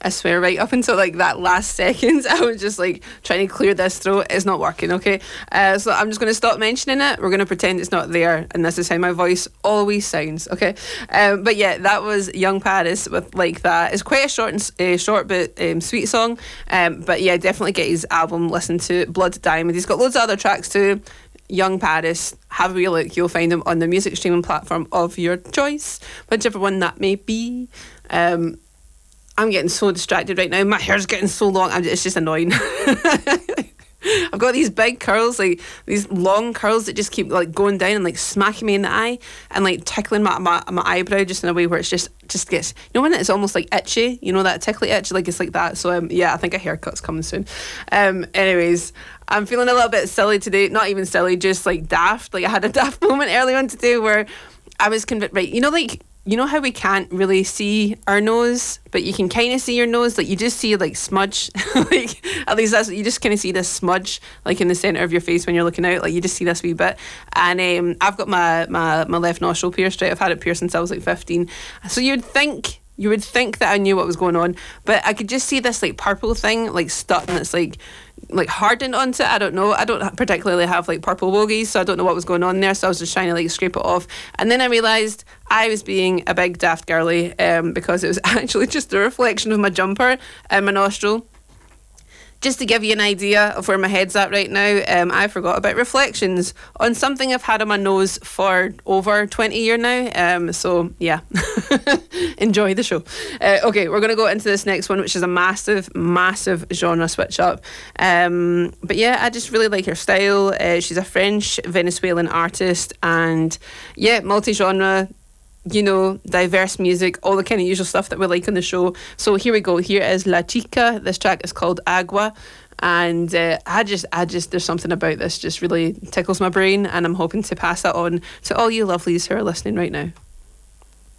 I swear, right up until like that last second, I was just like trying to clear this throat. It's not working, okay? So I'm just going to stop mentioning it. We're going to pretend it's not there, and this is how my voice always sounds, okay? But yeah, that was Young Paris with Like That. It's quite a short but sweet song. But yeah, definitely get his album, listen to Blood Diamond. He's got loads of other tracks too. Young Paris, have a wee look. You'll find him on the music streaming platform of your choice, whichever one that may be. I'm getting so distracted right now. My hair's getting so long. It's just annoying. I've got these big curls, like these long curls that just keep like going down and like smacking me in the eye and like tickling my eyebrow just in a way where it's just gets, you know, when it's almost like itchy, you know, that tickly itch, like it's like that. So yeah, I think a haircut's coming soon. Anyways, I'm feeling a little bit silly today. Not even silly, just like daft. Like I had a daft moment earlier on today where I was convinced, right, you know how we can't really see our nose, but you can kind of see your nose, like you just see like smudge, like at least that's what you just kind of see, this smudge like in the centre of your face when you're looking out, like you just see this wee bit. And I've got my left nostril pierced, right? I've had it pierced since I was like 15. So you would think that I knew what was going on, but I could just see this like purple thing like stuck, and it's like hardened onto it. I don't know. I don't particularly have like purple wogies, so I don't know what was going on there. So I was just trying to like scrape it off, and then I realised I was being a big daft girly because it was actually just a reflection of my jumper and my nostril. Just to give you an idea of where my head's at right now, I forgot about reflections on something I've had on my nose for over 20 years now. So yeah, enjoy the show. Okay, we're going to go into this next one, which is a massive genre switch up. But yeah, I just really like her style. She's a French Venezuelan artist, and yeah, multi-genre, you know, diverse music, all the kind of usual stuff that we like on the show. So here we go. Here is La Chica. This track is called Agua. And I just, there's something about this just really tickles my brain, and I'm hoping to pass that on to all you lovelies who are listening right now.